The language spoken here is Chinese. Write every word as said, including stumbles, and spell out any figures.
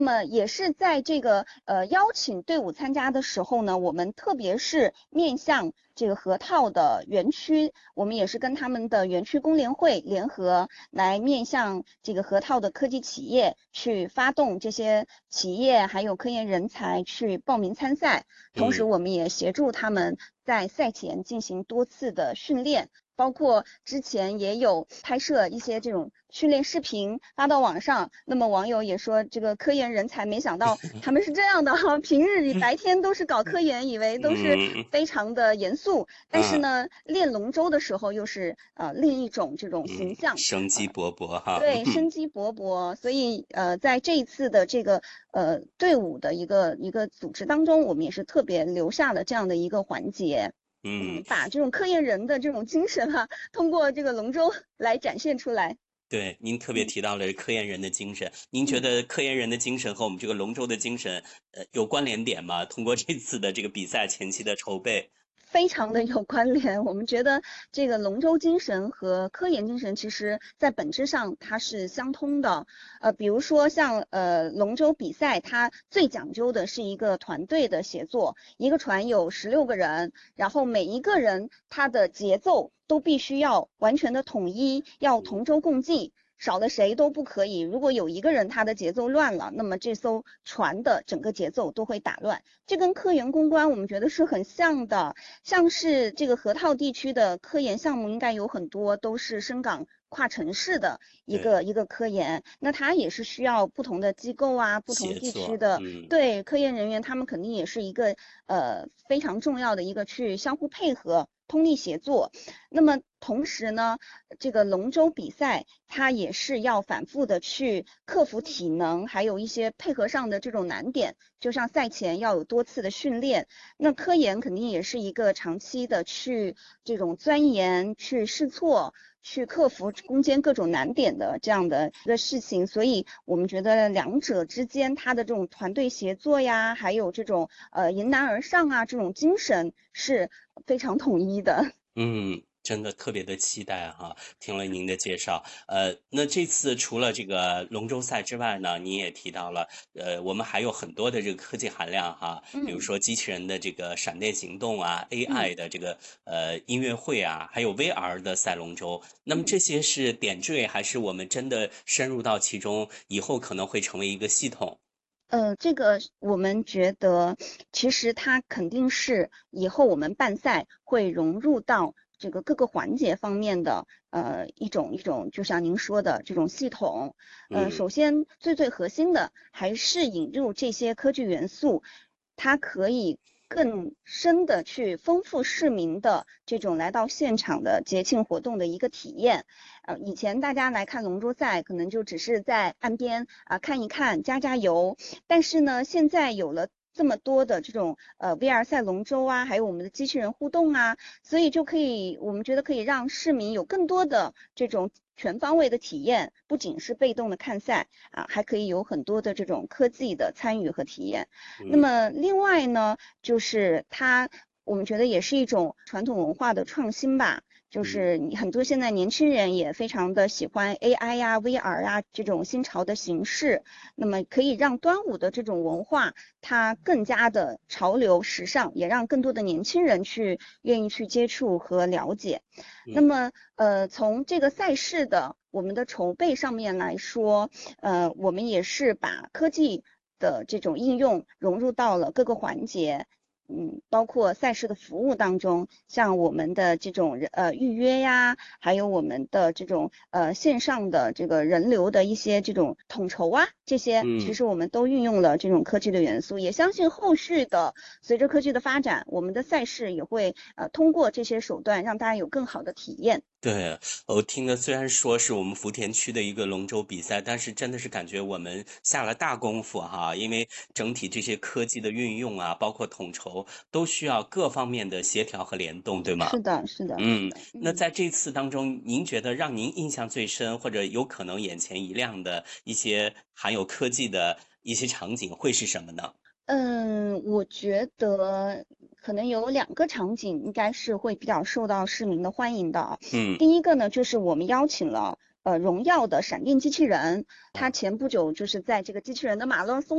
那么也是在这个呃邀请队伍参加的时候呢，我们特别是面向这个河套的园区，我们也是跟他们的园区工联会联合来面向这个河套的科技企业去发动这些企业还有科研人才去报名参赛，同时我们也协助他们在赛前进行多次的训练。包括之前也有拍摄一些这种训练视频发到网上，那么网友也说这个科研人才没想到他们是这样的哈，平日里白天都是搞科研，以为都是非常的严肃，但是呢练龙舟的时候又是呃另一种这种形象， 嗯、生机勃勃哈。 对，生机勃勃。所以呃在这一次的这个呃队伍的一个一个组织当中，我们也是特别留下了这样的一个环节。嗯，把这种科研人的这种精神哈、啊，通过这个龙舟来展现出来。 对，您特别提到了科研人的精神，嗯、您觉得科研人的精神和我们这个龙舟的精神，呃，有关联点吗？通过这次的这个比赛前期的筹备。 非常的有关联，我们觉得这个龙舟精神和科研精神，其实在本质上它是相通的。呃，比如说像呃龙舟比赛，它最讲究的是一个团队的协作，一个船有十六个人，然后每一个人他的节奏都必须要完全的统一，要同舟共济。少了谁都不可以。如果有一个人他的节奏乱了，那么这艘船的整个节奏都会打乱。这跟科研攻关我们觉得是很像的，像是这个河套地区的科研项目，应该有很多都是深港跨城市的一个一个科研，那它也是需要不同的机构啊，不同地区的、嗯、对科研人员，他们肯定也是一个呃非常重要的一个去相互配合。通力协作，那么同时呢，这个龙舟比赛它也是要反复的去克服体能，还有一些配合上的这种难点，就像赛前要有多次的训练。那科研肯定也是一个长期的去这种钻研、去试错、去克服攻坚各种难点的这样的一个事情，所以我们觉得两者之间它的这种团队协作呀，还有这种呃迎难而上啊这种精神是非常统一的。 嗯，真的特别的期待哈！听了您的介绍，呃，那这次除了这个龙舟赛之外呢，您也提到了，呃，我们还有很多的这个科技含量哈，比如说机器人的这个闪电行动啊、嗯、A I 的这个呃音乐会啊，还有 V R 的赛龙舟。那么这些是点缀，还是我们真的深入到其中，以后可能会成为一个系统？ 呃，这个我们觉得，其实它肯定是以后我们办赛会融入到这个各个环节方面的呃一种一种，就像您说的这种系统。呃，首先最最核心的还是引入这些科技元素，它可以更深的去丰富市民的这种来到现场的节庆活动的一个体验。呃，以前大家来看龙舟赛，可能就只是在岸边啊、呃、看一看、加加油。但是呢，现在有了这么多的这种呃 V R 赛龙舟啊，还有我们的机器人互动啊，所以就可以，我们觉得可以让市民有更多的这种全方位的体验，不仅是被动的看赛啊，还可以有很多的这种科技的参与和体验。那么另外呢，就是它，我们觉得也是一种传统文化的创新吧。就是很多现在年轻人也非常的喜欢 A I 呀、V R 啊这种新潮的形式，那么可以让端午的这种文化它更加的潮流时尚，也让更多的年轻人去愿意去接触和了解。那么呃，从这个赛事的我们的筹备上面来说，呃，我们也是把科技的这种应用融入到了各个环节。嗯，包括赛事的服务当中，像我们的这种呃预约呀，还有我们的这种呃线上的这个人流的一些这种统筹啊，这些其实我们都运用了这种科技的元素，也相信后续的随着科技的发展，我们的赛事也会呃通过这些手段让大家有更好的体验。 对，我听的虽然说是我们福田区的一个龙舟比赛，但是真的是感觉我们下了大功夫哈，因为整体这些科技的运用啊，包括统筹，都需要各方面的协调和联动，对吗？ 是的，是的。 嗯，那在这次当中，您觉得让您印象最深，或者有可能眼前一亮的一些含有科技的一些场景会是什么呢？ 嗯，我觉得可能有两个场景应该是会比较受到市民的欢迎的。 嗯， 第一个呢，就是我们邀请了呃荣耀的闪电机器人，它前不久就是在这个机器人的马拉松